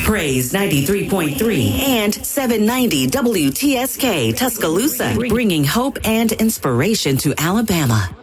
Praise 93.3 and 790 WTSK Tuscaloosa, bringing hope and inspiration to Alabama.